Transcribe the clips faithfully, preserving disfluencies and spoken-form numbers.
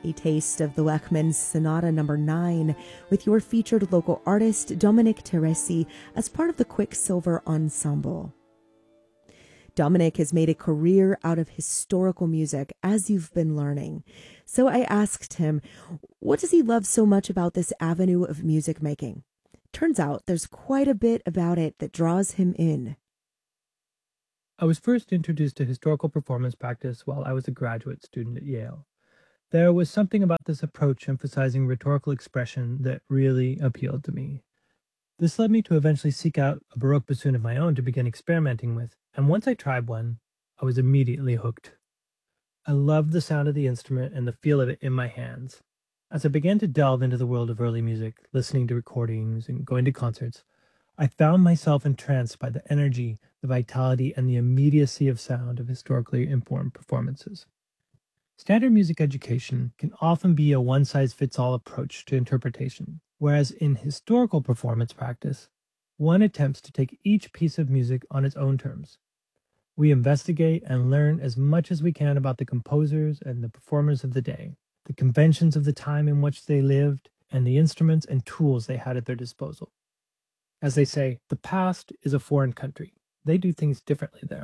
a taste of the Lechman's Sonata Number nine with your featured local artist, Dominic Teresi, as part of the Quicksilver Ensemble. Dominic has made a career out of historical music, as you've been learning. So I asked him, what does he love so much about this avenue of music making? Turns out there's quite a bit about it that draws him in. I was first introduced to historical performance practice while I was a graduate student at Yale. There was something about this approach emphasizing rhetorical expression that really appealed to me. This led me to eventually seek out a Baroque bassoon of my own to begin experimenting with, and once I tried one, I was immediately hooked. I loved the sound of the instrument and the feel of it in my hands. As I began to delve into the world of early music, listening to recordings and going to concerts, I found myself entranced by the energy, the vitality, and the immediacy of sound of historically informed performances. Standard music education can often be a one-size-fits-all approach to interpretation, whereas in historical performance practice, one attempts to take each piece of music on its own terms. We investigate and learn as much as we can about the composers and the performers of the day, the conventions of the time in which they lived, and the instruments and tools they had at their disposal. As they say, the past is a foreign country. They do things differently there.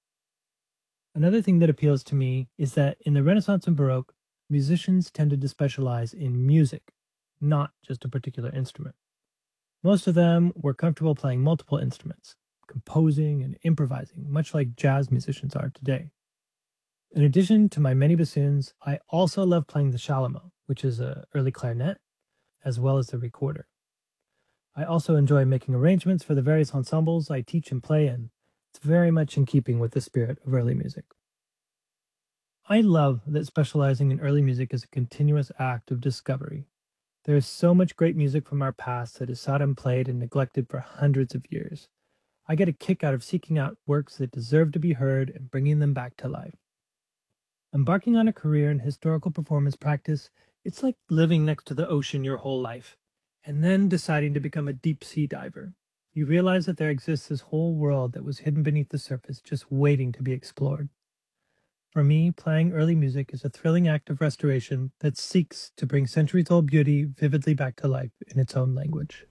Another thing that appeals to me is that in the Renaissance and Baroque, musicians tended to specialize in music, not just a particular instrument. Most of them were comfortable playing multiple instruments, composing and improvising, much like jazz musicians are today. In addition to my many bassoons, I also love playing the chalumeau, which is an early clarinet, as well as the recorder. I also enjoy making arrangements for the various ensembles I teach and play in. It's very much in keeping with the spirit of early music. I love that specializing in early music is a continuous act of discovery. There is so much great music from our past that is sought and played and neglected for hundreds of years. I get a kick out of seeking out works that deserve to be heard and bringing them back to life. Embarking on a career in historical performance practice, it's like living next to the ocean your whole life, and then deciding to become a deep-sea diver. You realize that there exists this whole world that was hidden beneath the surface, just waiting to be explored. For me, playing early music is a thrilling act of restoration that seeks to bring centuries-old beauty vividly back to life in its own language.